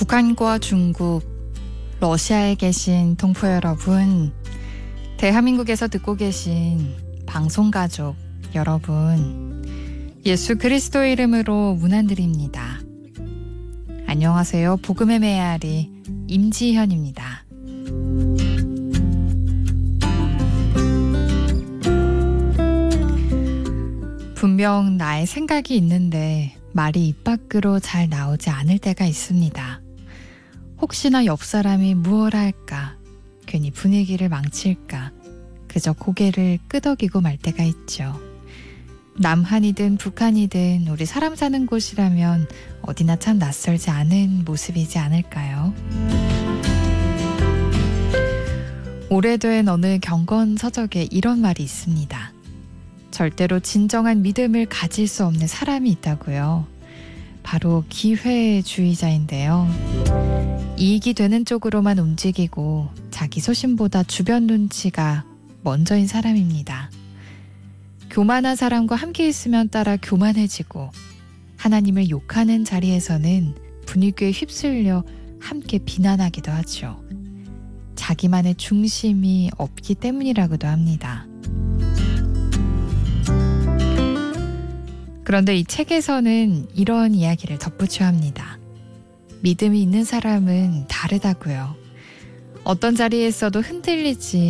북한과 중국, 러시아에 계신 동포 여러분, 대한민국에서 듣고 계신 방송가족 여러분, 예수 그리스도 이름으로 문안드립니다. 안녕하세요. 복음의 메아리 임지현입니다. 분명 나의 생각이 있는데 말이 입 밖으로 잘 나오지 않을 때가 있습니다. 혹시나 옆 사람이 무엇 할까, 괜히 분위기를 망칠까, 그저 고개를 끄덕이고 말 때가 있죠. 남한이든 북한이든 우리 사람 사는 곳이라면 어디나 참 낯설지 않은 모습이지 않을까요? 오래된 어느 경건 서적에 이런 말이 있습니다. 절대로 진정한 믿음을 가질 수 없는 사람이 있다고요. 바로 기회주의자인데요. 이익이 되는 쪽으로만 움직이고 자기 소신보다 주변 눈치가 먼저인 사람입니다. 교만한 사람과 함께 있으면 따라 교만해지고, 하나님을 욕하는 자리에서는 분위기에 휩쓸려 함께 비난하기도 하죠. 자기만의 중심이 없기 때문이라고도 합니다. 그런데 이 책에서는 이런 이야기를 덧붙여 합니다. 믿음이 있는 사람은 다르다고요. 어떤 자리에 있어도 흔들리지